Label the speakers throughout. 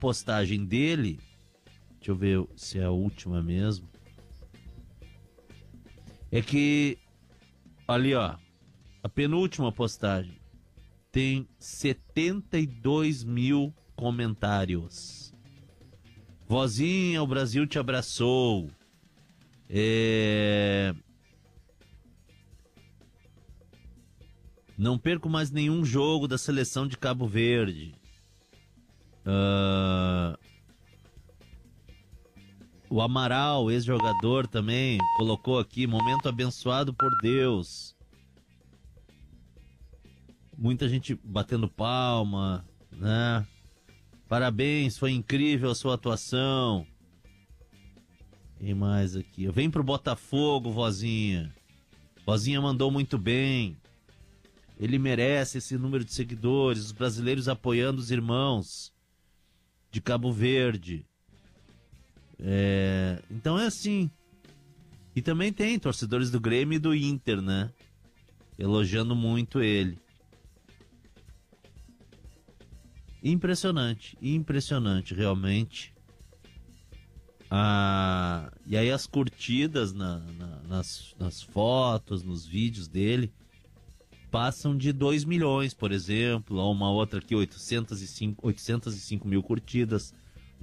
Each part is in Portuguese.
Speaker 1: postagem dele, deixa eu ver se é a última mesmo, é que, ali ó, a penúltima postagem tem 72 mil comentários. Vozinha, o Brasil te abraçou. Não perco mais nenhum jogo da seleção de Cabo Verde. O Amaral, ex-jogador também, colocou aqui, momento abençoado por Deus. Muita gente batendo palma, né? Parabéns, foi incrível a sua atuação. Quem mais aqui? Vem pro Botafogo, vozinha. Vozinha mandou muito bem. Ele merece esse número de seguidores, os brasileiros apoiando os irmãos de Cabo Verde. Então é assim. E também tem torcedores do Grêmio e do Inter, né? Elogiando muito ele. Impressionante, realmente. E aí as curtidas nas fotos, nos vídeos dele, passam de 2 milhões, por exemplo. Há uma outra aqui, 805 mil curtidas,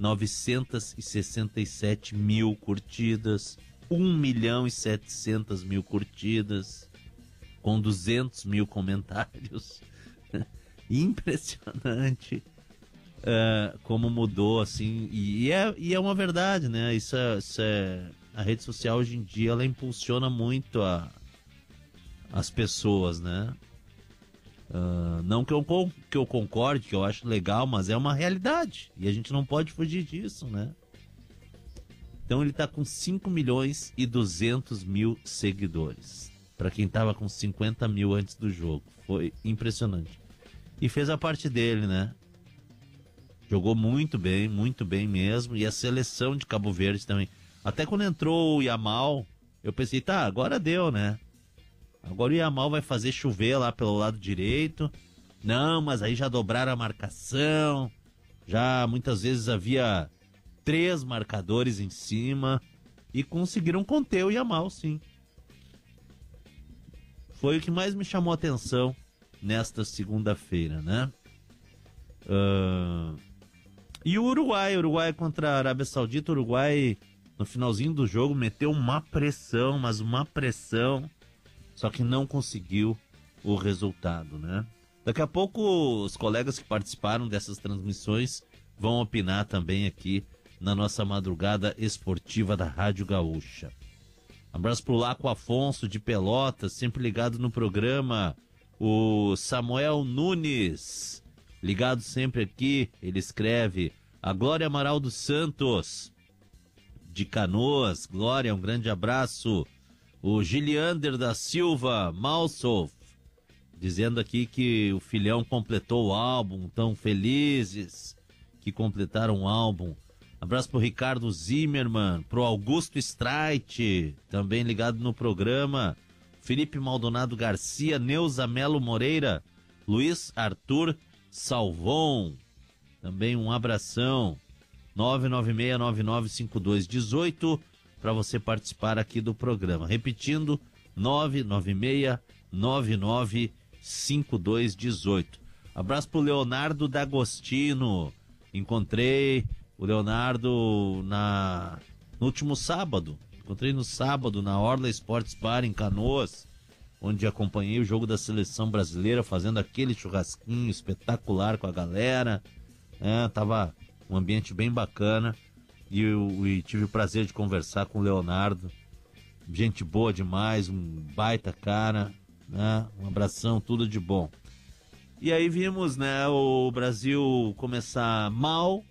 Speaker 1: 967 mil curtidas, 1.700.000 curtidas, com 200 mil comentários. Impressionante como mudou, assim, e é uma verdade, né? Isso é a rede social hoje em dia, ela impulsiona muito as pessoas, né? Não que eu concorde, que eu acho legal, mas é uma realidade, e a gente não pode fugir disso, né? Então ele tá com 5.200.000 seguidores, para quem tava com 50 mil antes do jogo. Foi impressionante. E fez a parte dele, né? Jogou muito bem mesmo. E a seleção de Cabo Verde também. Até quando entrou o Yamal, eu pensei, tá, agora deu, né? Agora o Yamal vai fazer chover lá pelo lado direito. Não, mas aí já dobraram a marcação. Já muitas vezes havia 3 marcadores em cima. E conseguiram conter o Yamal, sim. Foi o que mais me chamou a atenção nesta segunda-feira, né? E o Uruguai contra a Arábia Saudita. O Uruguai, no finalzinho do jogo, meteu uma pressão, mas uma pressão, só que não conseguiu o resultado, né? Daqui a pouco os colegas que participaram dessas transmissões vão opinar também aqui na nossa madrugada esportiva da Rádio Gaúcha. Abraço pro Laco Afonso de Pelotas, sempre ligado no programa. O Samuel Nunes, ligado sempre aqui, ele escreve. A Glória Amaral dos Santos, de Canoas. Glória, um grande abraço. O Giliander da Silva Malsof, dizendo aqui que o filhão completou o álbum, tão felizes que completaram o álbum. Abraço pro Ricardo Zimmermann, pro Augusto Streit, também ligado no programa. Felipe Maldonado Garcia, Neuza Melo Moreira, Luiz Arthur Salvon, também um abração. 996995218 para você participar aqui do programa. Repetindo, 996995218. Abraço pro Leonardo D'Agostino. Encontrei o Leonardo no último sábado. Encontrei no sábado na Orla Sports Bar em Canoas, onde acompanhei o jogo da seleção brasileira, fazendo aquele churrasquinho espetacular com a galera. Tava um ambiente bem bacana e tive o prazer de conversar com o Leonardo. Gente boa demais, um baita cara, né? Um abração, tudo de bom. E aí vimos, né, o Brasil começar mal,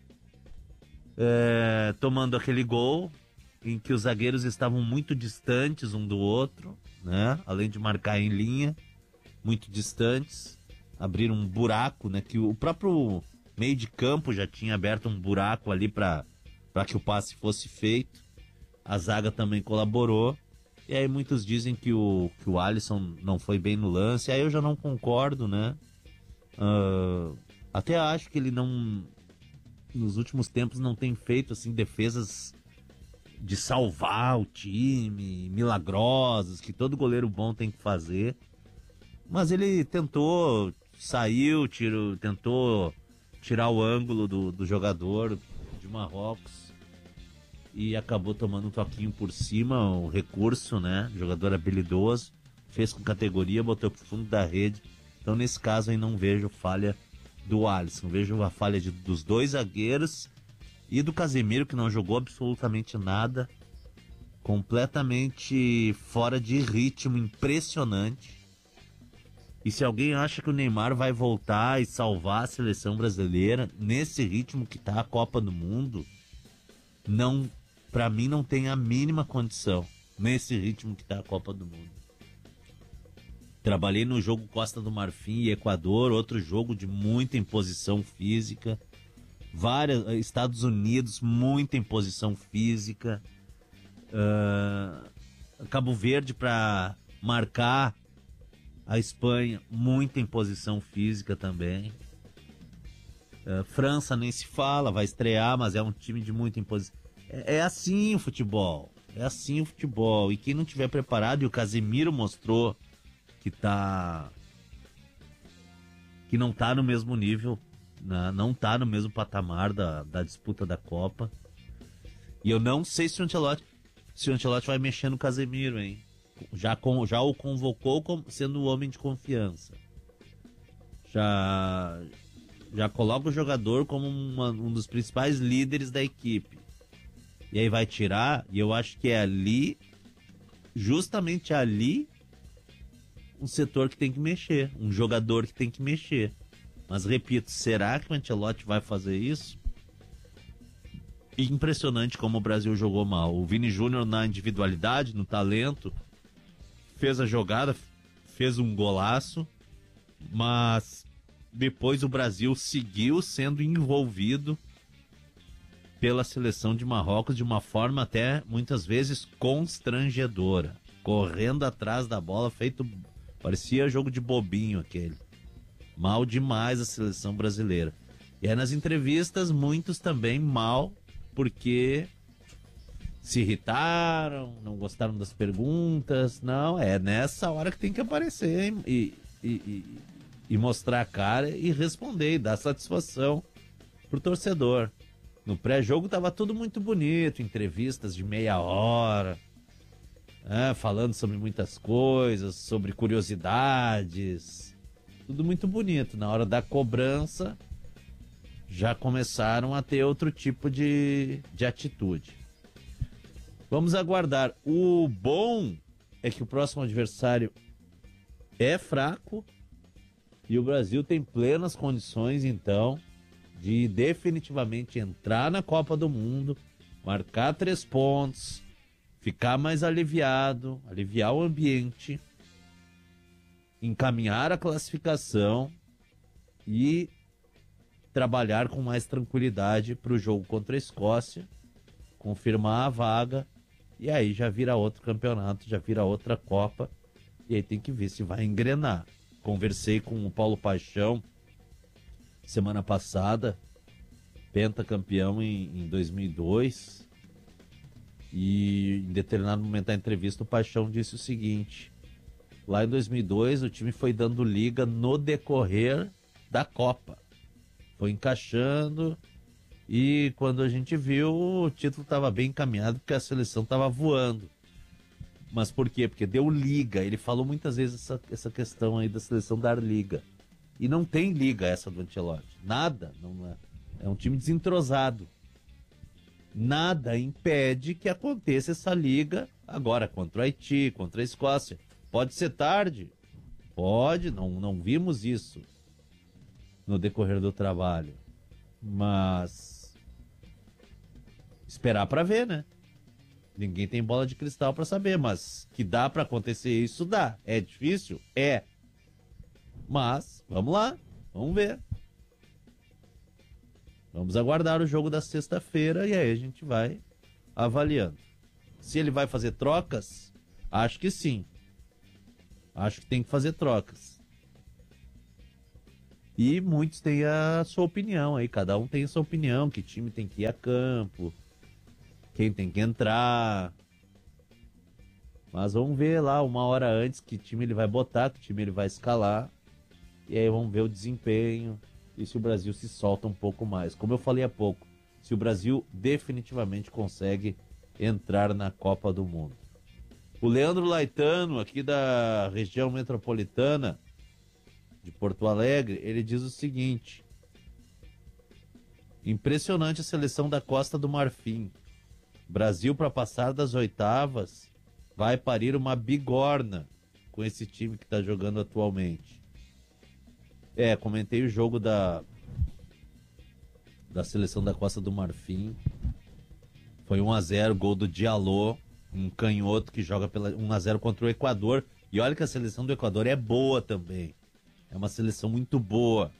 Speaker 1: tomando aquele gol em que os zagueiros estavam muito distantes um do outro, né? Além de marcar em linha, muito distantes, abriram um buraco, né? Que o próprio meio de campo já tinha aberto um buraco ali para que o passe fosse feito. A zaga também colaborou. E aí muitos dizem que o Alisson não foi bem no lance. Aí eu já não concordo, né? Até acho que ele não nos últimos tempos não tem feito assim defesas de salvar o time, milagrosas, que todo goleiro bom tem que fazer. Mas ele tentou, saiu, tentou tirar o ângulo do jogador de Marrocos e acabou tomando um toquinho por cima, um recurso, né? Jogador habilidoso, fez com categoria, botou pro fundo da rede. Então nesse caso aí não vejo falha do Alisson, vejo a falha dos dois zagueiros e do Casemiro, que não jogou absolutamente nada, completamente fora de ritmo, impressionante. E se alguém acha que o Neymar vai voltar e salvar a seleção brasileira nesse ritmo que tá a Copa do Mundo, não, para mim não tem a mínima condição nesse ritmo que tá a Copa do Mundo. Trabalhei no jogo Costa do Marfim e Equador, outro jogo de muita imposição física. Estados Unidos, muita imposição física. Cabo Verde para marcar a Espanha, muita imposição física também. França nem se fala, vai estrear, mas é um time de muita imposição. É assim o futebol. É assim o futebol. E quem não tiver preparado, e o Casemiro mostrou que não tá no mesmo nível, né? Não tá no mesmo patamar da disputa da Copa. E eu não sei se o Ancelotti vai mexer no Casemiro, hein? Já o convocou sendo o homem de confiança. Já coloca o jogador como um dos principais líderes da equipe. E aí vai tirar, e eu acho que é ali, justamente ali, um setor que tem que mexer, um jogador que tem que mexer. Mas repito, será que o Ancelotti vai fazer isso? Impressionante como o Brasil jogou mal. O Vini Júnior na individualidade, no talento, fez a jogada, fez um golaço, mas depois o Brasil seguiu sendo envolvido pela seleção de Marrocos de uma forma até muitas vezes constrangedora, correndo atrás da bola, parecia jogo de bobinho aquele. Mal demais a seleção brasileira. E aí nas entrevistas, muitos também mal, porque se irritaram, não gostaram das perguntas. Não, é nessa hora que tem que aparecer e mostrar a cara e responder e dar satisfação pro torcedor. No pré-jogo tava tudo muito bonito, entrevistas de meia hora, falando sobre muitas coisas, sobre curiosidades, tudo muito bonito. Na hora da cobrança, já começaram a ter outro tipo de atitude. Vamos aguardar. O bom é que o próximo adversário é fraco e o Brasil tem plenas condições, então, de definitivamente entrar na Copa do Mundo, marcar 3 pontos, ficar mais aliviado, aliviar o ambiente, encaminhar a classificação e trabalhar com mais tranquilidade para o jogo contra a Escócia, confirmar a vaga, e aí já vira outro campeonato, já vira outra Copa, e aí tem que ver se vai engrenar. Conversei com o Paulo Paixão semana passada, pentacampeão em 2002, e em determinado momento da entrevista o Paixão disse o seguinte: lá em 2002 o time foi dando liga no decorrer da Copa, foi encaixando, e quando a gente viu, o título estava bem encaminhado porque a seleção estava voando. Mas por quê? Porque deu liga. Ele falou muitas vezes essa questão aí da seleção dar liga. E não tem liga essa do Ancelotti. Nada. Não é. É um time desentrosado. Nada impede que aconteça essa liga agora contra o Haiti, contra a Escócia. Pode ser tarde? Pode, não vimos isso no decorrer do trabalho. Mas esperar para ver, né? Ninguém tem bola de cristal para saber, mas que dá para acontecer isso, dá. É difícil? É. Mas, vamos lá, vamos ver. Vamos aguardar o jogo da sexta-feira e aí a gente vai avaliando. Se ele vai fazer trocas, acho que sim. Acho que tem que fazer trocas. E muitos têm a sua opinião aí, cada um tem a sua opinião, que time tem que ir a campo, quem tem que entrar. Mas vamos ver lá uma hora antes que time ele vai botar, que time ele vai escalar. E aí vamos ver o desempenho e se o Brasil se solta um pouco mais. Como eu falei há pouco, se o Brasil definitivamente consegue entrar na Copa do Mundo. O Leandro Laitano, aqui da região metropolitana de Porto Alegre, ele diz o seguinte: impressionante a seleção da Costa do Marfim. Brasil, para passar das oitavas, vai parir uma bigorna com esse time que está jogando atualmente. Comentei o jogo da seleção da Costa do Marfim. Foi 1-0, gol do Diallo, um canhoto que joga pela 1-0 contra o Equador. E olha que a seleção do Equador é boa também. É uma seleção muito boa.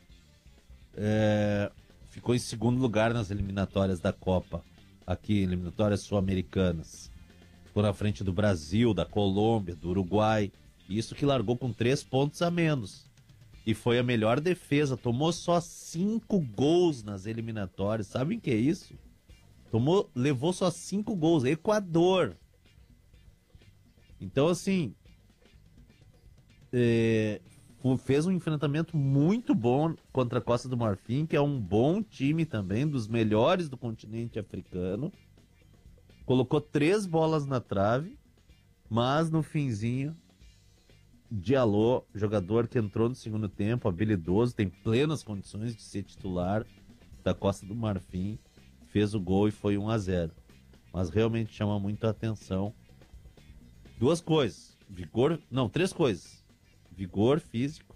Speaker 1: Ficou em segundo lugar nas eliminatórias da Copa. Aqui, eliminatórias sul-americanas. Ficou na frente do Brasil, da Colômbia, do Uruguai. Isso que largou com 3 pontos a menos. E foi a melhor defesa. Tomou só 5 gols nas eliminatórias. Sabem o que é isso? Levou só 5 gols. Equador. Então, assim, fez um enfrentamento muito bom contra a Costa do Marfim, que é um bom time também, dos melhores do continente africano. Colocou 3 bolas na trave, mas no finzinho, Diallo, jogador que entrou no segundo tempo, habilidoso, tem plenas condições de ser titular da Costa do Marfim, fez o gol e foi 1-0. Mas realmente chama muito a atenção. 2 coisas. Três coisas. Vigor físico.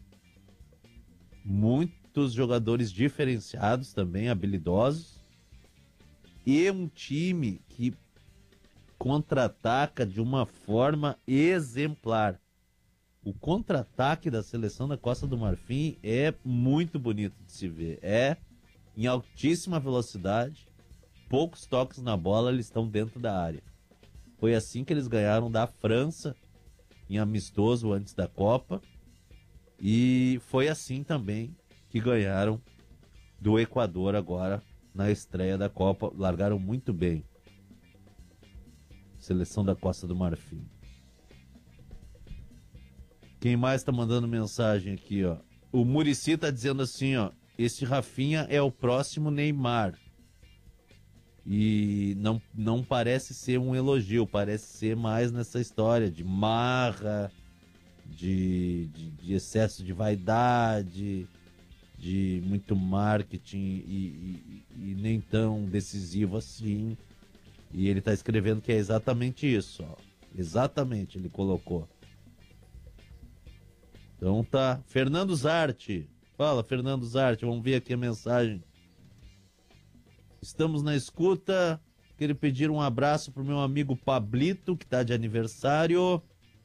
Speaker 1: Muitos jogadores diferenciados também, habilidosos. E um time que contra-ataca de uma forma exemplar. O contra-ataque da seleção da Costa do Marfim é muito bonito de se ver. É em altíssima velocidade, poucos toques na bola, eles estão dentro da área. Foi assim que eles ganharam da França em amistoso antes da Copa. E foi assim também que ganharam do Equador agora na estreia da Copa. Largaram muito bem. Seleção da Costa do Marfim. Quem mais tá mandando mensagem aqui, ó? O Muricy tá dizendo assim, ó: esse Rafinha é o próximo Neymar. E não parece ser um elogio, parece ser mais nessa história de marra, de excesso de vaidade, de muito marketing e nem tão decisivo assim. E ele tá escrevendo que é exatamente isso, ó. Exatamente, ele colocou. Então tá. Fernando Zarte. Fala, Fernando Zarte, vamos ver aqui a mensagem. Estamos na escuta. Queria pedir um abraço pro meu amigo Pablito, que tá de aniversário.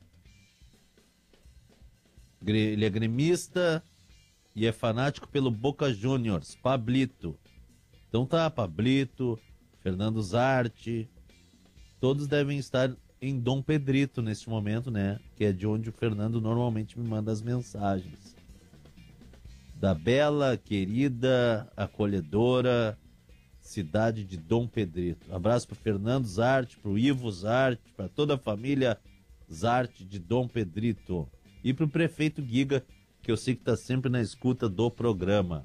Speaker 1: Ele é gremista e é fanático pelo Boca Juniors. Pablito. Então tá, Pablito, Fernando Zarte. Todos devem estar em Dom Pedrito neste momento, né? Que é de onde o Fernando normalmente me manda as mensagens. Da bela, querida, acolhedora cidade de Dom Pedrito. Abraço pro Fernando Zarte, pro Ivo Zarte, para toda a família Zarte de Dom Pedrito. E pro prefeito Giga, que eu sei que tá sempre na escuta do programa.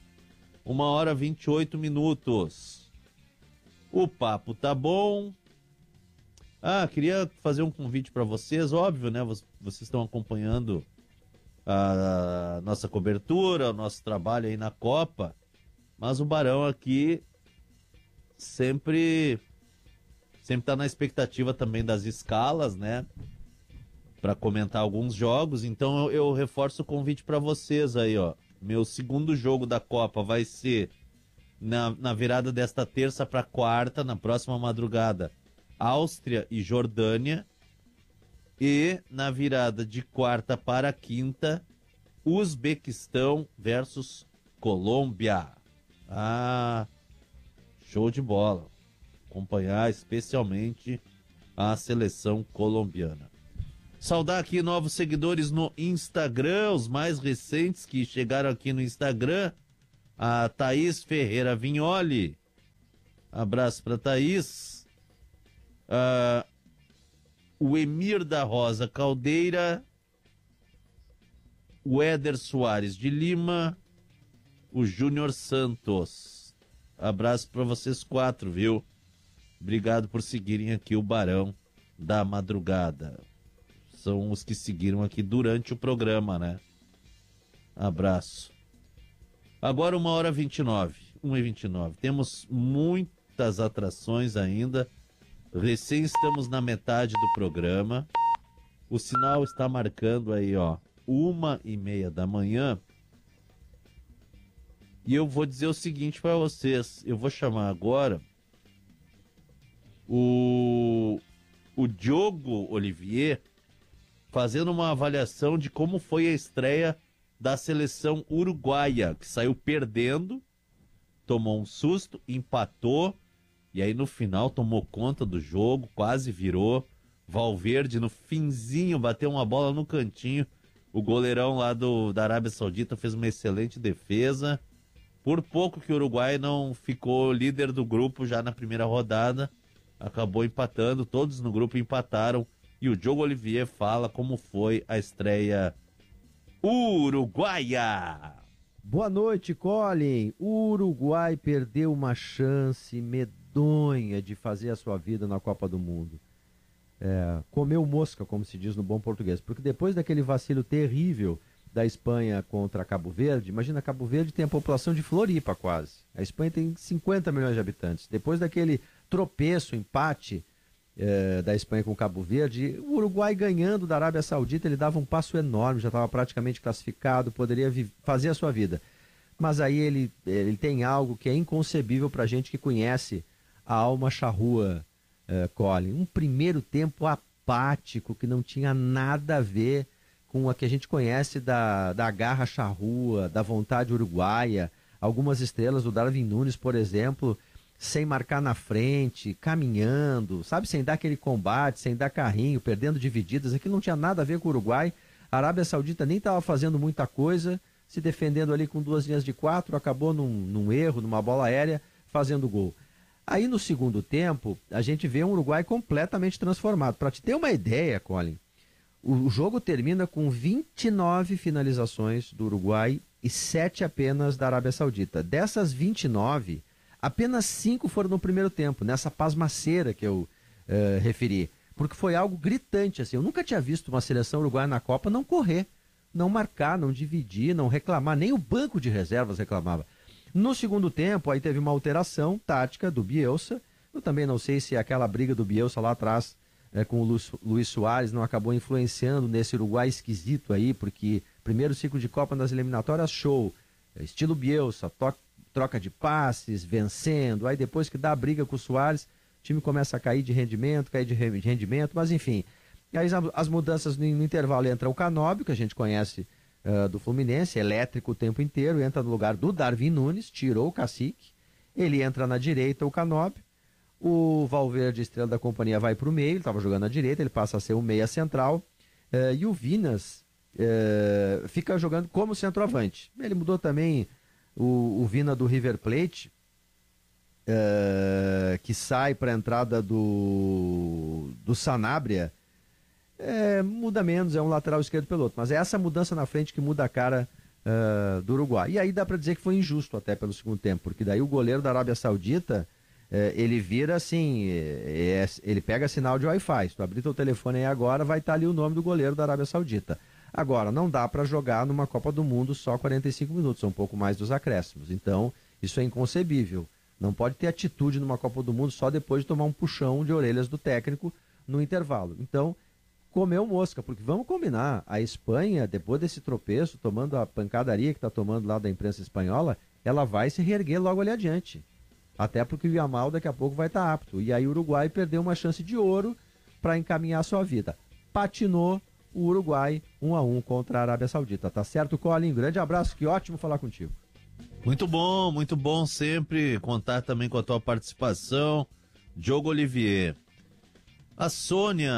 Speaker 1: 1h28. O papo tá bom. Queria fazer um convite para vocês, óbvio, né? Vocês estão acompanhando a nossa cobertura, o nosso trabalho aí na Copa, mas o Barão aqui sempre tá na expectativa também das escalas, né? Para comentar alguns jogos. Então eu reforço o convite para vocês aí, ó. Meu segundo jogo da Copa vai ser na virada desta terça para quarta, na próxima madrugada, Áustria e Jordânia. E na virada de quarta para quinta, Uzbequistão versus Colômbia. Show de bola. Acompanhar especialmente a seleção colombiana. Saudar aqui novos seguidores no Instagram, os mais recentes que chegaram aqui no Instagram. A Thaís Ferreira Vignoli. Abraço para Thaís. O Emir da Rosa Caldeira. O Éder Soares de Lima. O Júnior Santos. Abraço para vocês 4, viu? Obrigado por seguirem aqui o Barão da Madrugada. São os que seguiram aqui durante o programa, né? Abraço. Agora 1h29. 1h29. Temos muitas atrações ainda. Recém estamos na metade do programa. O sinal está marcando aí, ó, 1h30 da manhã. E eu vou dizer o seguinte para vocês. Eu vou chamar agora o Diogo Olivier, fazendo uma avaliação de como foi a estreia da seleção uruguaia, que saiu perdendo, tomou um susto, empatou, e aí no final tomou conta do jogo, quase virou. Valverde no finzinho bateu uma bola no cantinho, o goleirão lá da Arábia Saudita fez uma excelente defesa. Por pouco que o Uruguai não ficou líder do grupo já na primeira rodada, acabou empatando, todos no grupo empataram. E o Diogo Olivier fala como foi a estreia uruguaia.
Speaker 2: Boa noite, Colin. O Uruguai perdeu uma chance medonha de fazer a sua vida na Copa do Mundo. Comeu mosca, como se diz no bom português. Porque depois daquele vacilo terrível da Espanha contra Cabo Verde, imagina, Cabo Verde tem a população de Floripa quase. A Espanha tem 50 milhões de habitantes. Depois daquele tropeço, empate da Espanha com Cabo Verde, o Uruguai ganhando da Arábia Saudita, ele dava um passo enorme, já estava praticamente classificado, poderia fazer a sua vida. Mas aí ele tem algo que é inconcebível para a gente que conhece a alma charrua, Colin. Um primeiro tempo apático, que não tinha nada a ver com a que a gente conhece da garra charrua, da vontade uruguaia. Algumas estrelas, o Darwin Núñez, por exemplo, sem marcar na frente, caminhando, sabe, sem dar aquele combate, sem dar carrinho, perdendo divididas. Aquilo não tinha nada a ver com o Uruguai. A Arábia Saudita nem estava fazendo muita coisa, se defendendo ali com 2 linhas de 4, acabou num erro, numa bola aérea, fazendo gol. Aí no segundo tempo, a gente vê um Uruguai completamente transformado. Para te ter uma ideia, Colin, o jogo termina com 29 finalizações do Uruguai e 7 apenas da Arábia Saudita. Dessas 29, apenas 5 foram no primeiro tempo, nessa pasmaceira que eu referi. Porque foi algo gritante, assim. Eu nunca tinha visto uma seleção uruguaia na Copa não correr, não marcar, não dividir, não reclamar. Nem o banco de reservas reclamava. No segundo tempo, aí teve uma alteração tática do Bielsa. Eu também não sei se aquela briga do Bielsa lá atrás com o Luis Soares não acabou influenciando nesse Uruguai esquisito aí, porque primeiro ciclo de Copa nas eliminatórias, show. Estilo Bielsa, troca de passes, vencendo. Aí depois que dá a briga com o Soares, o time começa a cair de rendimento, mas enfim. E aí as mudanças no intervalo, entra o Canóbio, que a gente conhece do Fluminense, elétrico o tempo inteiro, entra no lugar do Darwin Núñez, tirou o Cacique, ele entra na direita, o Canóbio, o Valverde, estrela da companhia, vai para o meio, ele estava jogando na direita, ele passa a ser um meia central, e o Vinas fica jogando como centroavante. Ele mudou também o Vina do River Plate, que sai para a entrada do Sanabria, muda menos, é um lateral esquerdo pelo outro, mas é essa mudança na frente que muda a cara do Uruguai. E aí dá para dizer que foi injusto até pelo segundo tempo, porque daí o goleiro da Arábia Saudita, ele vira assim, ele pega sinal de Wi-Fi. Se tu abrir teu telefone aí agora, vai estar ali o nome do goleiro da Arábia Saudita. Agora, não dá para jogar numa Copa do Mundo só 45 minutos, são um pouco mais dos acréscimos. Então, isso é inconcebível. Não pode ter atitude numa Copa do Mundo só depois de tomar um puxão de orelhas do técnico no intervalo. Então, comeu mosca, porque vamos combinar, a Espanha, depois desse tropeço, tomando a pancadaria que está tomando lá da imprensa espanhola, ela vai se reerguer logo ali adiante. Até porque o Yamal daqui a pouco vai estar apto. E aí o Uruguai perdeu uma chance de ouro para encaminhar a sua vida. Patinou o Uruguai 1-1 contra a Arábia Saudita. Tá certo, Colin? Grande abraço, que ótimo falar contigo.
Speaker 1: Muito bom sempre contar também com a tua participação. Diogo Olivier. A Sônia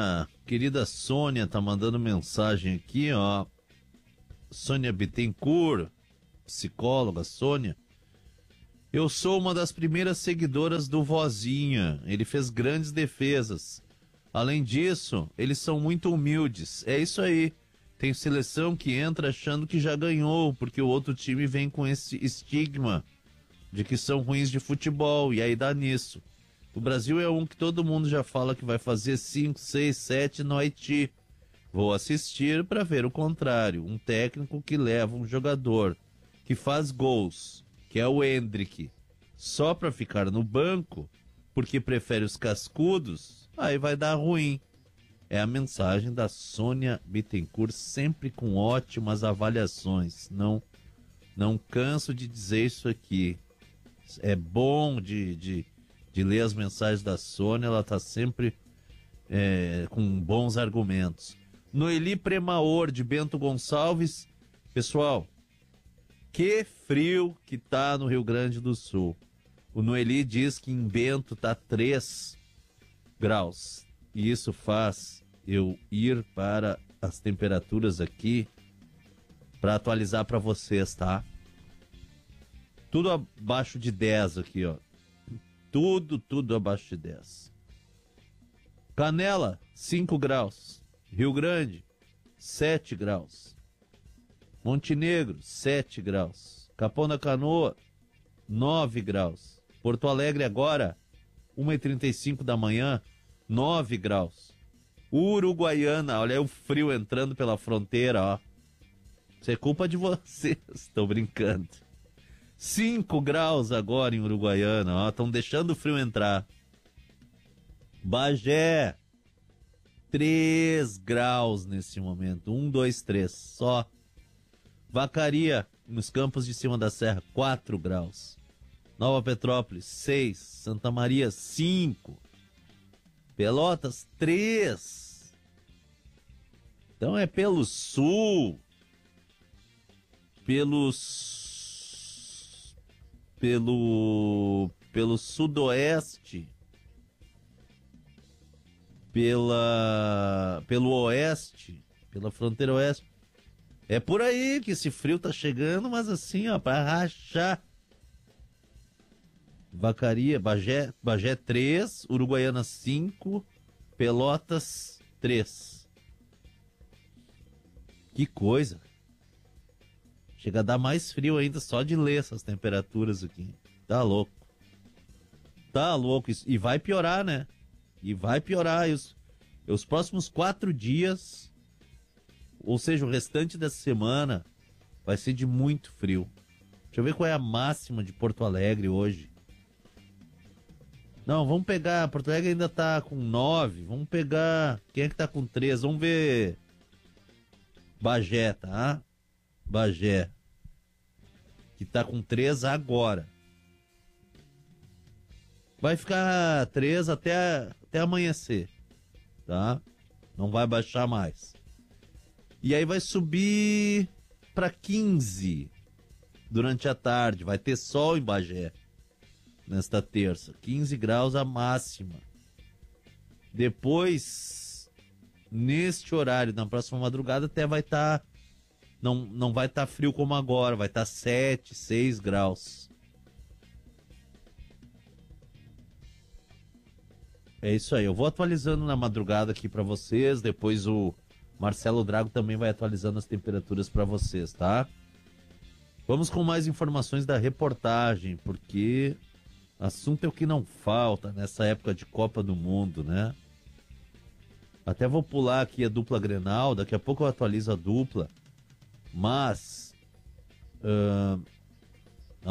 Speaker 1: querida Sônia tá mandando mensagem aqui, ó. Sônia Bittencourt, psicóloga, Sônia. Eu sou uma das primeiras seguidoras do Vozinha. Ele fez grandes defesas. Além disso, eles são muito humildes. É isso aí. Tem seleção que entra achando que já ganhou, porque o outro time vem com esse estigma de que são ruins de futebol, e aí dá nisso. O Brasil é um que todo mundo já fala que vai fazer 5, 6, 7 no Haiti. Vou assistir para ver o contrário. Um técnico que leva um jogador que faz gols, que é o Endrick, só para ficar no banco, porque prefere os cascudos, aí vai dar ruim. É a mensagem da Sônia Bittencourt, sempre com ótimas avaliações. Não canso de dizer isso aqui. É bom de ler as mensagens da Sônia, ela está sempre com bons argumentos. Noeli Premaor, de Bento Gonçalves. Pessoal, que frio que tá no Rio Grande do Sul. O Noeli diz que em Bento tá 3 graus. E isso faz eu ir para as temperaturas aqui para atualizar para vocês, tá? Tudo abaixo de 10 aqui, ó. Tudo abaixo de 10. Canela, 5 graus. Rio Grande, 7 graus. Montenegro, 7 graus. Capão da Canoa, 9 graus. Porto Alegre agora, 1h35 da manhã, 9 graus. Uruguaiana, olha aí o frio entrando pela fronteira, ó. Isso é culpa de vocês, estou brincando. 5 graus agora em Uruguaiana, ó. Estão deixando o frio entrar. Bagé, 3 graus nesse momento. 1, 2, 3, só. Vacaria, nos campos de cima da serra, 4 graus. Nova Petrópolis, 6. Santa Maria, 5. Pelotas, 3. Então é pelo sul, pelo sudoeste, pelo oeste, pela fronteira oeste. É por aí que esse frio tá chegando, mas assim, ó, pra rachar. Vacaria, Bagé 3, Uruguaiana 5, Pelotas 3. Que coisa. Chega a dar mais frio ainda só de ler essas temperaturas aqui. Tá louco. Tá louco. E vai piorar, né? E vai piorar. Os próximos 4 dias, ou seja, o restante dessa semana, vai ser de muito frio. Deixa eu ver qual é a máxima de Porto Alegre hoje. Não, vamos pegar. Porto Alegre ainda tá com 9. Vamos pegar. Quem é que tá com 3? Vamos ver. Bagé, tá? Bagé. Que tá com 3 agora. Vai ficar 3 até amanhecer. Tá? Não vai baixar mais. E aí vai subir para 15 durante a tarde. Vai ter sol em Bagé nesta terça. 15 graus a máxima. Depois, neste horário, na próxima madrugada, até vai estar... Não vai estar frio como agora. Vai estar 7, 6 graus. É isso aí. Eu vou atualizando na madrugada aqui para vocês. Depois o Marcelo Drago também vai atualizando as temperaturas para vocês, tá? Vamos com mais informações da reportagem, porque assunto é o que não falta nessa época de Copa do Mundo, né? Até vou pular aqui a dupla Grenal, daqui a pouco eu atualizo a dupla, mas a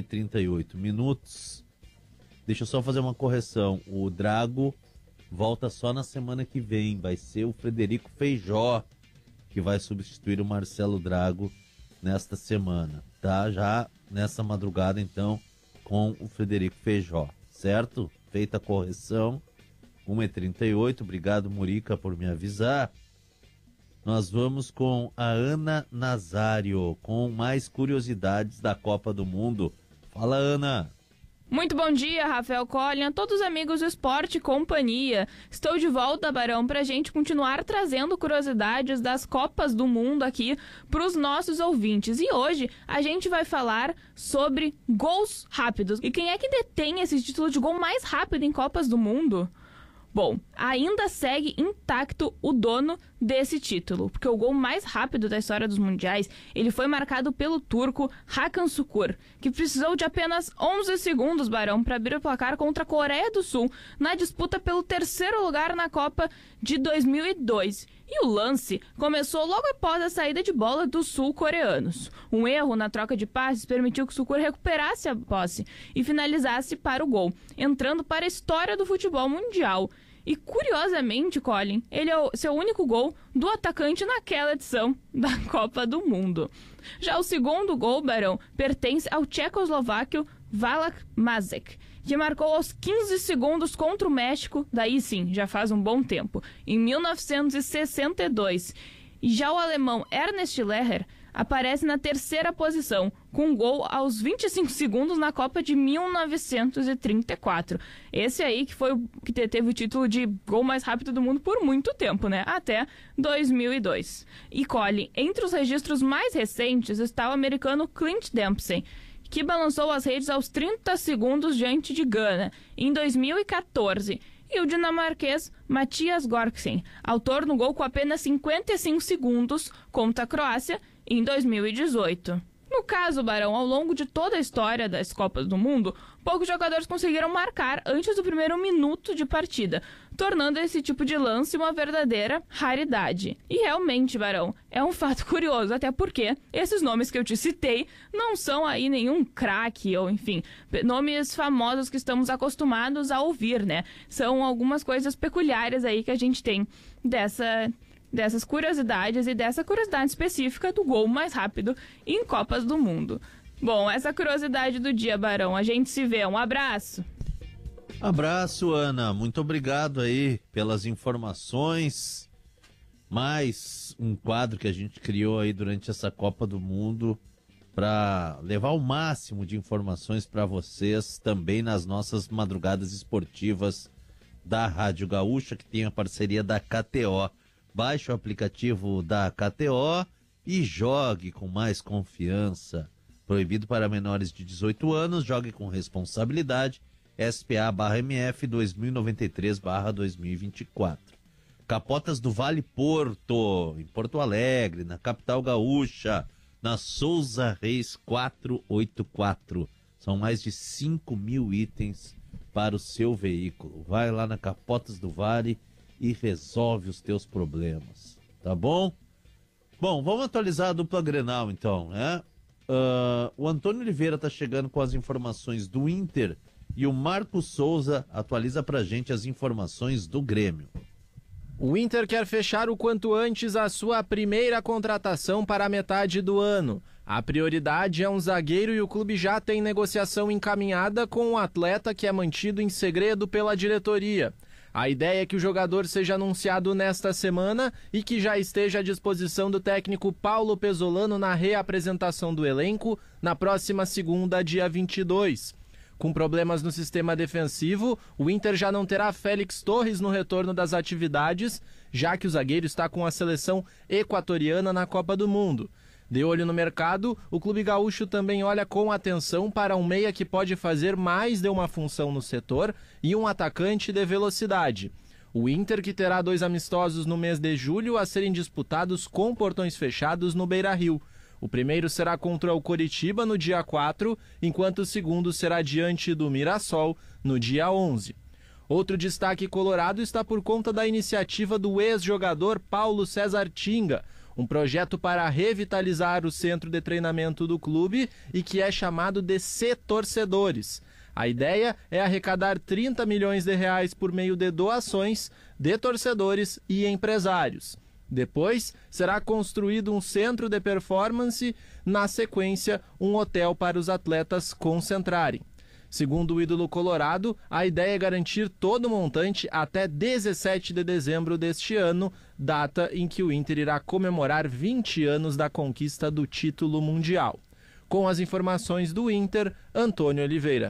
Speaker 1: 1h38, deixa eu só fazer uma correção. O Drago volta só na semana que vem. Vai ser o Frederico Feijó que vai substituir o Marcelo Drago nesta semana, tá? Já nessa madrugada, então, com o Frederico Feijó, certo? Feita a correção, 1h38. Obrigado, Murica, por me avisar. Nós vamos com a Ana Nazário, com mais curiosidades da Copa do Mundo. Fala, Ana.
Speaker 3: Muito bom dia, Rafael Collin, a todos os amigos do Esporte e Companhia. Estou de volta, Barão, para a gente continuar trazendo curiosidades das Copas do Mundo aqui para os nossos ouvintes. E hoje a gente vai falar sobre gols rápidos. E quem é que detém esse título de gol mais rápido em Copas do Mundo? Bom, ainda segue intacto o dono desse título, porque o gol mais rápido da história dos mundiais, ele foi marcado pelo turco Hakan Şükür, que precisou de apenas 11 segundos, Barão, para abrir o placar contra a Coreia do Sul, na disputa pelo terceiro lugar na Copa de 2002. E o lance começou logo após a saída de bola dos sul-coreanos. Um erro na troca de passes permitiu que o Şükür recuperasse a posse e finalizasse para o gol, entrando para a história do futebol mundial. E, curiosamente, Collin, ele é o seu único gol do atacante naquela edição da Copa do Mundo. Já o segundo gol, Barão, pertence ao tchecoslováquio Václav Mašek, que marcou aos 15 segundos contra o México, daí sim, já faz um bom tempo, em 1962. E já o alemão Ernst Lehrer aparece na terceira posição, com um gol aos 25 segundos na Copa de 1934. Esse aí que foi que teve o título de gol mais rápido do mundo por muito tempo, né? Até 2002. E Collin, entre os registros mais recentes está o americano Clint Dempsey, que balançou as redes aos 30 segundos diante de Gana, em 2014. E o dinamarquês Mathias Gorksen, autor no gol com apenas 55 segundos contra a Croácia, em 2018. No caso, Barão, ao longo de toda a história das Copas do Mundo, poucos jogadores conseguiram marcar antes do primeiro minuto de partida, tornando esse tipo de lance uma verdadeira raridade. E realmente, Barão, é um fato curioso, até porque esses nomes que eu te citei não são aí nenhum craque ou, enfim, nomes famosos que estamos acostumados a ouvir, né? São algumas coisas peculiares aí que a gente tem dessas curiosidades e dessa curiosidade específica do gol mais rápido em Copas do Mundo. Bom, essa curiosidade do dia, Barão. A gente se vê. Um abraço.
Speaker 1: Abraço, Ana. Muito obrigado aí pelas informações. Mais um quadro que a gente criou aí durante essa Copa do Mundo para levar o máximo de informações para vocês também nas nossas madrugadas esportivas da Rádio Gaúcha, que tem a parceria da KTO. Baixe o aplicativo da KTO e jogue com mais confiança. Proibido para menores de 18 anos, jogue com responsabilidade. SPA/MF 2093/2024. Capotas do Vale Porto, em Porto Alegre, na capital gaúcha, na Souza Reis 484. São mais de 5.000 itens para o seu veículo. Vai lá na Capotas do Vale e resolve os teus problemas, tá bom? Bom, vamos atualizar a dupla Grenal então, né? O Antônio Oliveira tá chegando com as informações do Inter e o Marco Souza atualiza pra gente as informações do Grêmio.
Speaker 4: O Inter quer fechar o quanto antes a sua primeira contratação para a metade do ano. A prioridade é um zagueiro e o clube já tem negociação encaminhada com o atleta, que é mantido em segredo pela diretoria. A ideia é que o jogador seja anunciado nesta semana e que já esteja à disposição do técnico Paulo Pesolano na reapresentação do elenco na próxima segunda, dia 22. Com problemas no sistema defensivo, o Inter já não terá Félix Torres no retorno das atividades, já que o zagueiro está com a seleção equatoriana na Copa do Mundo. De olho no mercado, o clube gaúcho também olha com atenção para um meia que pode fazer mais de uma função no setor e um atacante de velocidade. O Inter, que terá 2 amistosos no mês de julho a serem disputados com portões fechados no Beira-Rio. O primeiro será contra o Coritiba no dia 4, enquanto o segundo será diante do Mirassol no dia 11. Outro destaque colorado está por conta da iniciativa do ex-jogador Paulo César Tinga, um projeto para revitalizar o centro de treinamento do clube e que é chamado de C-Torcedores. A ideia é arrecadar 30 milhões de reais por meio de doações de torcedores e empresários. Depois, será construído um centro de performance, na sequência, um hotel para os atletas concentrarem. Segundo o ídolo colorado, a ideia é garantir todo o montante até 17 de dezembro deste ano, data em que o Inter irá comemorar 20 anos da conquista do título mundial. Com as informações do Inter, Antônio Oliveira.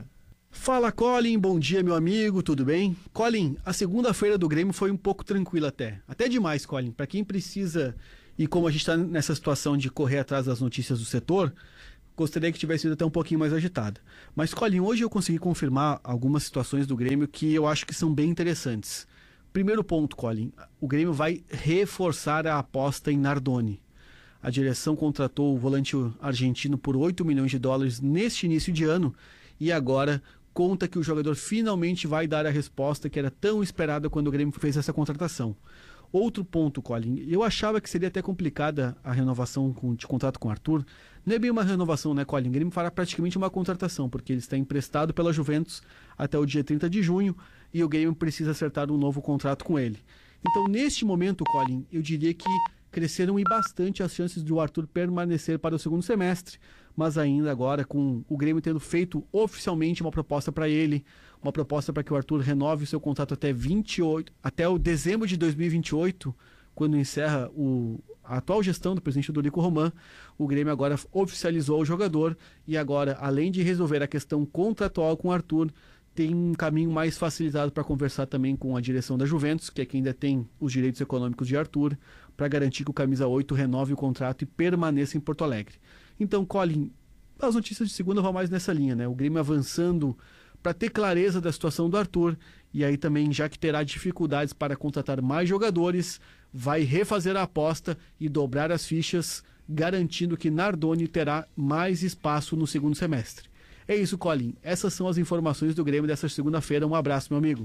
Speaker 5: Fala, Colin, bom dia, meu amigo, tudo bem? Colin, a segunda-feira do Grêmio foi um pouco tranquila até demais, Colin. Para quem precisa, e como a gente está nessa situação de correr atrás das notícias do setor, gostaria que tivesse sido até um pouquinho mais agitada. Mas, Colin, hoje eu consegui confirmar algumas situações do Grêmio que eu acho que são bem interessantes. Primeiro ponto, Colin, o Grêmio vai reforçar a aposta em Nardoni. A direção contratou o volante argentino por 8 milhões de dólares neste início de ano e agora conta que o jogador finalmente vai dar a resposta que era tão esperada quando o Grêmio fez essa contratação. Outro ponto, Colin, eu achava que seria até complicada a renovação de contrato com o Arthur. Não é bem uma renovação, né, Colin? O Grêmio fará praticamente uma contratação, porque ele está emprestado pela Juventus até o dia 30 de junho e o Grêmio precisa acertar um novo contrato com ele. Então, neste momento, Colin, eu diria que cresceram e bastante as chances de o Arthur permanecer para o segundo semestre, mas ainda agora com o Grêmio tendo feito oficialmente uma proposta para ele, uma proposta para que o Arthur renove o seu contrato até o dezembro de 2028, quando encerra a atual gestão do presidente Dorico Roman. O Grêmio agora oficializou o jogador e agora, além de resolver a questão contratual com o Arthur, tem um caminho mais facilitado para conversar também com a direção da Juventus, que é quem ainda tem os direitos econômicos de Arthur, para garantir que o Camisa 8 renove o contrato e permaneça em Porto Alegre. Então, Colin, as notícias de segunda vão mais nessa linha, né? O Grêmio avançando para ter clareza da situação do Arthur, e aí também, já que terá dificuldades para contratar mais jogadores, vai refazer a aposta e dobrar as fichas, garantindo que Nardoni terá mais espaço no segundo semestre. É isso, Colin. Essas são as informações do Grêmio dessa segunda-feira. Um abraço, meu amigo.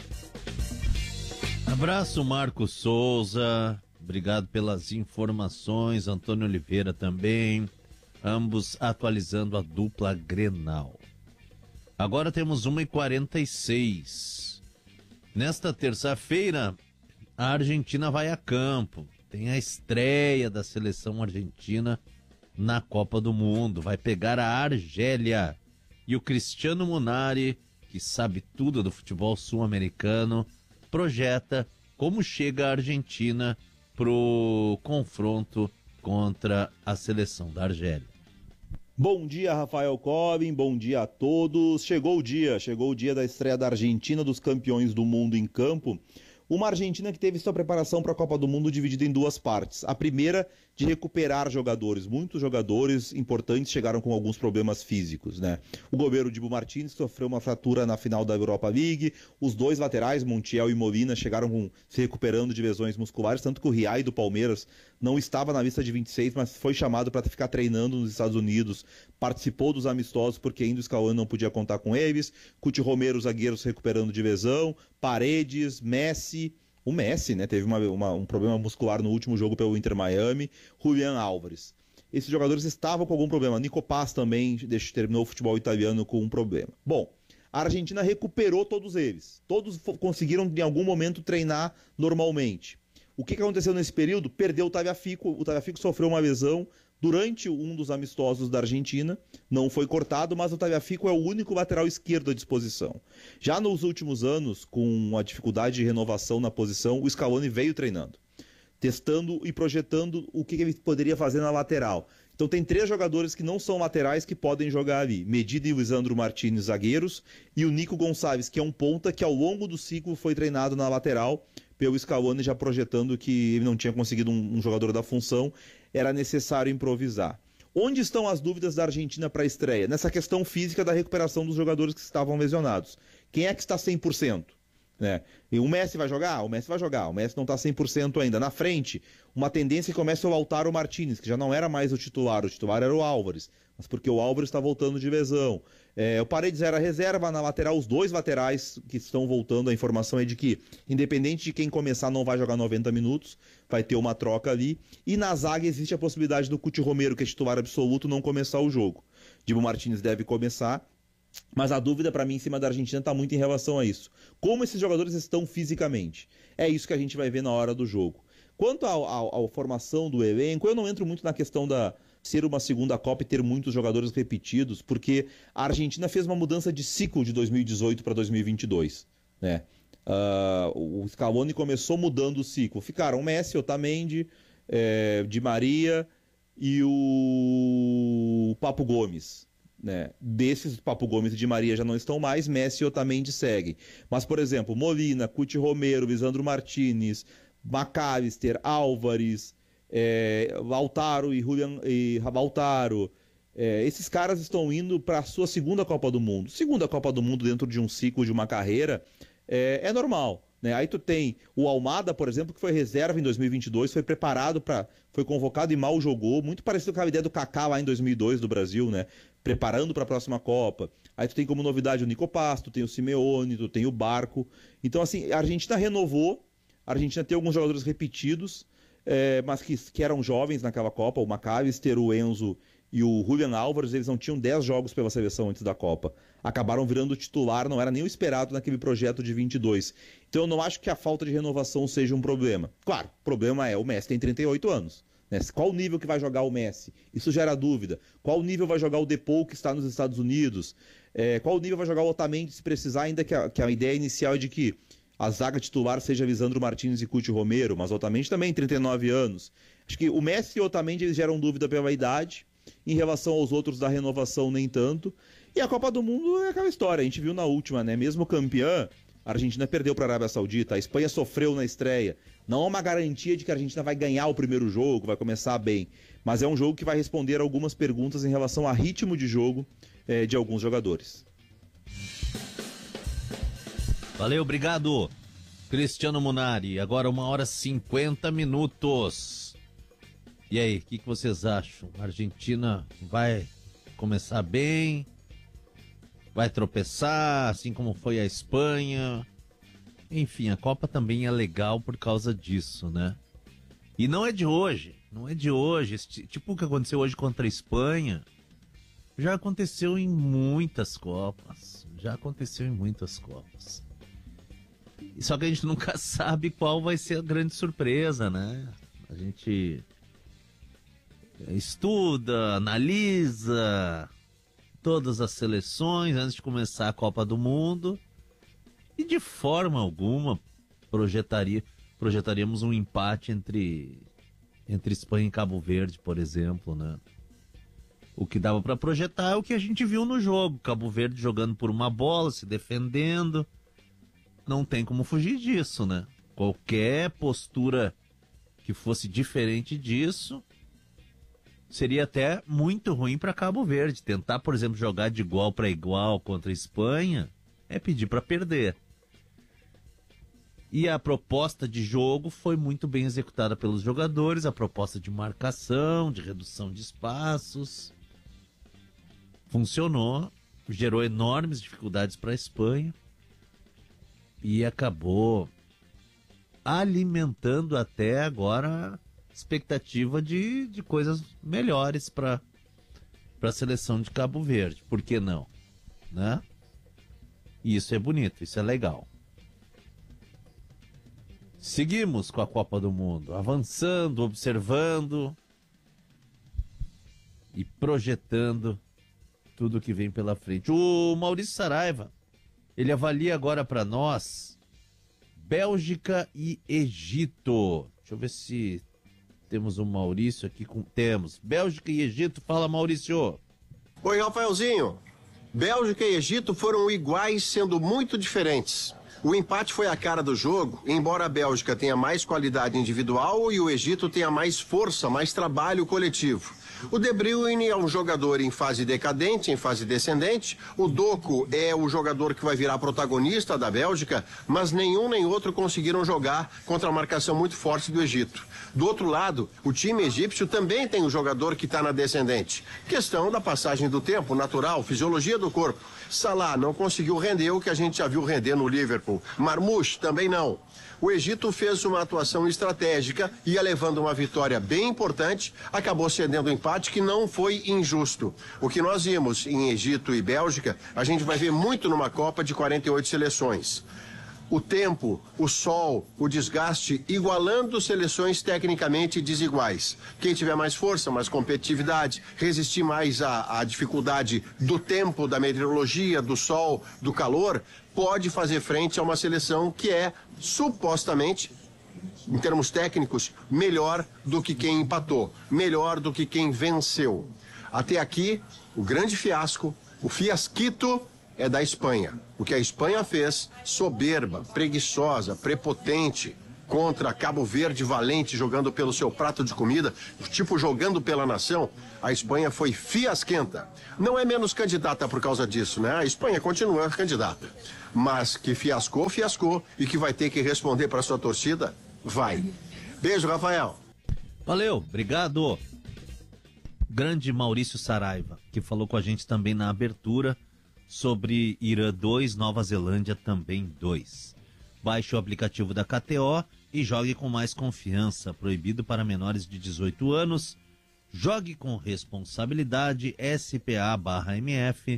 Speaker 1: Abraço, Marcos Souza. Obrigado pelas informações. Antônio Oliveira também. Ambos atualizando a dupla Grenal. Agora temos 1h46. Nesta terça-feira, a Argentina vai a campo. Tem a estreia da seleção argentina na Copa do Mundo. Vai pegar a Argélia. E o Cristiano Munari, que sabe tudo do futebol sul-americano, projeta como chega a Argentina pro confronto contra a seleção da Argélia.
Speaker 6: Bom dia, Rafael Cobin, bom dia a todos. Chegou o dia da estreia da Argentina, dos campeões do mundo em campo. Uma Argentina que teve sua preparação para a Copa do Mundo dividida em duas partes. A primeira, de recuperar jogadores. Muitos jogadores importantes chegaram com alguns problemas físicos, né? O goleiro Dibu Martins sofreu uma fratura na final da Europa League. Os dois laterais, Montiel e Molina, chegaram se recuperando de lesões musculares, tanto que o Riai do Palmeiras não estava na lista de 26, mas foi chamado para ficar treinando nos Estados Unidos. Participou dos amistosos porque ainda o Scaloni não podia contar com eles. Cuti Romero, zagueiro, se recuperando de lesão. Paredes, Messi. O Messi, né, teve um problema muscular no último jogo pelo Inter Miami. Julián Álvares. Esses jogadores estavam com algum problema. Nico Paz também terminou o futebol italiano com um problema. Bom, a Argentina recuperou todos eles. Todos conseguiram, em algum momento, treinar normalmente. O que aconteceu nesse período? Perdeu o Tagliafico. O Tagliafico sofreu uma lesão durante um dos amistosos da Argentina. Não foi cortado, mas o Tagliafico é o único lateral esquerdo à disposição. Já nos últimos anos, com a dificuldade de renovação na posição, o Scaloni veio treinando, testando e projetando o que ele poderia fazer na lateral. Então tem 3 jogadores que não são laterais que podem jogar ali. Medina e Lisandro Martínez, zagueiros, e o Nico Gonçalves, que é um ponta que ao longo do ciclo foi treinado na lateral, pelo Scaloni já projetando que ele não tinha conseguido um jogador da função, era necessário improvisar. Onde estão as dúvidas da Argentina para a estreia? Nessa questão física da recuperação dos jogadores que estavam lesionados. Quem é que está 100%? Né? E o Messi vai jogar? O Messi vai jogar. O Messi não está 100% ainda. Na frente, uma tendência que começa o Lautaro Martínez, que já não era mais o titular era o Álvares, mas porque o Álvares está voltando de lesão. O Paredes era reserva, na lateral, os 2 laterais que estão voltando, a informação é de que, independente de quem começar, não vai jogar 90 minutos, vai ter uma troca ali. E na zaga existe a possibilidade do Cuti Romero, que é titular absoluto, não começar o jogo. Dibu Martínez deve começar, mas a dúvida para mim em cima da Argentina está muito em relação a isso. Como esses jogadores estão fisicamente? É isso que a gente vai ver na hora do jogo. Quanto à formação do elenco, eu não entro muito na questão da ser uma segunda Copa e ter muitos jogadores repetidos, porque a Argentina fez uma mudança de ciclo de 2018 para 2022, né? O Scaloni começou mudando o ciclo. Ficaram Messi, Otamendi, Di Maria e o Papo Gomes. né? Desses, Papo Gomes e Di Maria já não estão mais, Messi e Otamendi seguem. Mas, por exemplo, Molina, Cuti Romero, Lisandro Martinez, McAllister, Álvares, Lautaro e Lautaro, esses caras estão indo para a sua segunda Copa do Mundo. Segunda Copa do Mundo dentro de um ciclo de uma carreira é normal, né? Aí tu tem o Almada, por exemplo, que foi reserva em 2022, foi preparado foi convocado e mal jogou, muito parecido com a ideia do Kaká lá em 2002 do Brasil, né? Preparando para a próxima Copa. Aí tu tem como novidade o Nico Paz, tu tem o Simeone, tu tem o Barco. Então, assim, a Argentina renovou, a Argentina tem alguns jogadores repetidos, mas que eram jovens naquela Copa, o McAllister, o Enzo e o Julian Álvares, eles não tinham 10 jogos pela seleção antes da Copa. Acabaram virando titular, não era nem o esperado naquele projeto de 22. Então eu não acho que a falta de renovação seja um problema. Claro, o problema o Messi tem 38 anos. Né? Qual o nível que vai jogar o Messi? Isso gera dúvida. Qual nível vai jogar o Depou, que está nos Estados Unidos? Qual nível vai jogar o Otamendi, se precisar, ainda que a ideia inicial é de que a zaga titular seja Lisandro Martinez e Cuti Romero, mas o Otamendi também 39 anos. Acho que o Messi e o Otamendi eles geram dúvida pela idade. Em relação aos outros da renovação, nem tanto. E a Copa do Mundo é aquela história, a gente viu na última, né? Mesmo campeã, a Argentina perdeu para a Arábia Saudita, a Espanha sofreu na estreia. Não é uma garantia de que a Argentina vai ganhar o primeiro jogo, vai começar bem. Mas é um jogo que vai responder algumas perguntas em relação ao ritmo de jogo de alguns jogadores.
Speaker 1: Valeu, obrigado, Cristiano Munari. Agora 1h50. E aí, o que vocês acham? A Argentina vai começar bem? Vai tropeçar, assim como foi a Espanha? Enfim, a Copa também é legal por causa disso, né? E não é de hoje, tipo o que aconteceu hoje contra a Espanha, já aconteceu em muitas Copas. Só que a gente nunca sabe qual vai ser a grande surpresa, né? A gente estuda, analisa todas as seleções antes de começar a Copa do Mundo e de forma alguma projetaríamos um empate entre Espanha e Cabo Verde, por exemplo, né? O que dava para projetar é o que a gente viu no jogo, Cabo Verde jogando por uma bola, se defendendo, não tem como fugir disso, né? Qualquer postura que fosse diferente disso seria até muito ruim para Cabo Verde. Tentar, por exemplo, jogar de igual para igual contra a Espanha é pedir para perder. E a proposta de jogo foi muito bem executada pelos jogadores, a proposta de marcação, de redução de espaços. Funcionou, gerou enormes dificuldades para a Espanha e acabou alimentando até agora expectativa de coisas melhores para a seleção de Cabo Verde. Por que não? Né? E isso é bonito, isso é legal. Seguimos com a Copa do Mundo, avançando, observando e projetando tudo que vem pela frente. O Maurício Saraiva, ele avalia agora para nós Bélgica e Egito. Deixa eu ver se temos o Maurício aqui. Temos. Bélgica e Egito. Fala, Maurício.
Speaker 7: Oi, Rafaelzinho. Bélgica e Egito foram iguais, sendo muito diferentes. O empate foi a cara do jogo, embora a Bélgica tenha mais qualidade individual e o Egito tenha mais força, mais trabalho coletivo. O De Bruyne é um jogador em fase decadente, em fase descendente. O Doku é o jogador que vai virar protagonista da Bélgica, mas nenhum nem outro conseguiram jogar contra a marcação muito forte do Egito. Do outro lado, o time egípcio também tem um jogador que está na descendente. Questão da passagem do tempo, natural, fisiologia do corpo. Salah não conseguiu render o que a gente já viu render no Liverpool. Marmouche também não. O Egito fez uma atuação estratégica, ia levando uma vitória bem importante, acabou cedendo um empate que não foi injusto. O que nós vimos em Egito e Bélgica, a gente vai ver muito numa Copa de 48 seleções. O tempo, o sol, o desgaste, igualando seleções tecnicamente desiguais. Quem tiver mais força, mais competitividade, resistir mais à dificuldade do tempo, da meteorologia, do sol, do calor, pode fazer frente a uma seleção que é, supostamente, em termos técnicos, melhor do que quem empatou, melhor do que quem venceu. Até aqui, o grande fiasco, o fiasquito é da Espanha. O que a Espanha fez, soberba, preguiçosa, prepotente, contra Cabo Verde valente, jogando pelo seu prato de comida, tipo jogando pela nação, a Espanha foi fiasquenta. Não é menos candidata por causa disso, né? A Espanha continua candidata. Mas que fiascou, e que vai ter que responder para sua torcida, vai. Beijo, Rafael.
Speaker 1: Valeu, obrigado. Grande Maurício Saraiva, que falou com a gente também na abertura sobre Irã 2, Nova Zelândia também 2. Baixe o aplicativo da KTO e jogue com mais confiança. Proibido para menores de 18 anos. Jogue com responsabilidade. SPA/MF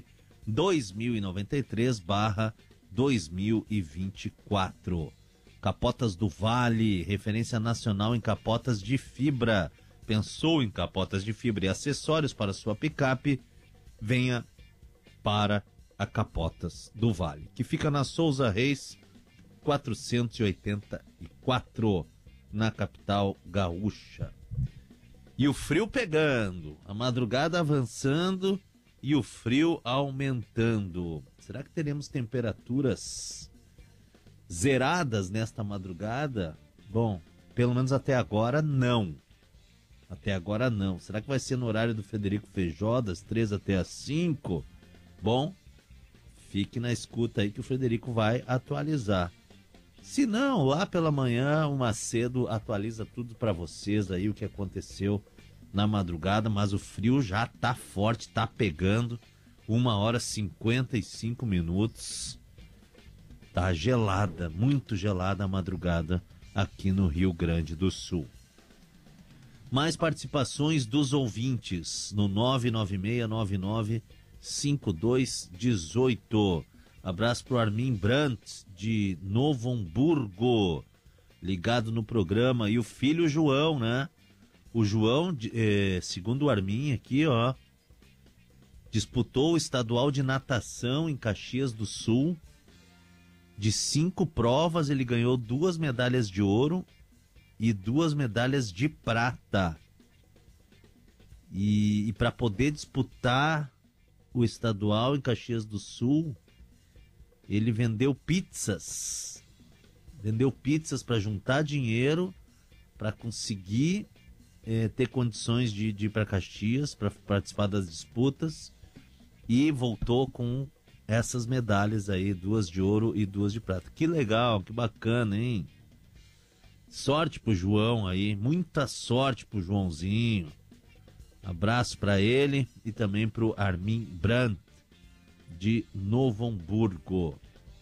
Speaker 1: 2093/2024. Capotas do Vale, referência nacional em capotas de fibra. Pensou em capotas de fibra e acessórios para sua picape? Venha para a Capotas do Vale, que fica na Souza Reis 484, na capital gaúcha. E o frio pegando, a madrugada avançando e o frio aumentando. Será que teremos temperaturas zeradas nesta madrugada? Bom, pelo menos até agora não. Até agora não. Será que vai ser no horário do Frederico Feijó, das 3 até as 5? Bom, fique na escuta aí que o Frederico vai atualizar. Se não, lá pela manhã, o Macedo atualiza tudo para vocês aí, o que aconteceu na madrugada, mas o frio já tá forte, tá pegando. 1h55. Tá gelada, muito gelada a madrugada aqui no Rio Grande do Sul. Mais participações dos ouvintes no 996995218. Abraço pro Armin Brandt, de Novo Hamburgo, ligado no programa. E o filho João, né? O João, segundo o Armin aqui, ó, disputou o estadual de natação em Caxias do Sul. De 5 provas, ele ganhou 2 medalhas de ouro e 2 medalhas de prata. E para poder disputar o estadual em Caxias do Sul, ele vendeu pizzas. Vendeu pizzas para juntar dinheiro, para conseguir ter condições de ir para Caxias, para participar das disputas. E voltou com essas medalhas aí, 2 de ouro e 2 de prata. Que legal, que bacana, hein? Sorte pro João aí, muita sorte pro Joãozinho. Abraço para ele e também pro Armin Brandt, de Novo Hamburgo.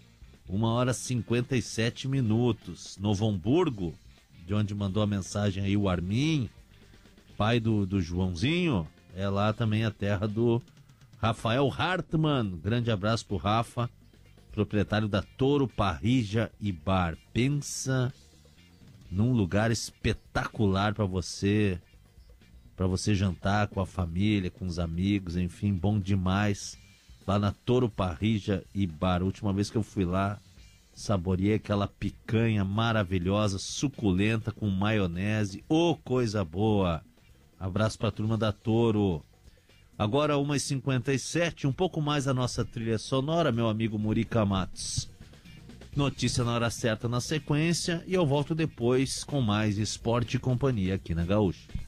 Speaker 1: 1h57. Novo Hamburgo, de onde mandou a mensagem aí o Armin, pai do Joãozinho, é lá também a terra do Rafael Hartmann. Grande abraço pro Rafa, proprietário da Toro Parrija e Bar. Pensa num lugar espetacular para você jantar com a família, com os amigos, enfim, bom demais. Lá na Toro Parrija e Bar. A última vez que eu fui lá, saboreei aquela picanha maravilhosa, suculenta, com maionese. Ô, coisa boa! Abraço pra turma da Toro. Agora 1h57, um pouco mais a nossa trilha sonora, meu amigo Murica Matos. Notícia na hora certa na sequência e eu volto depois com mais Esporte e Companhia aqui na Gaúcha.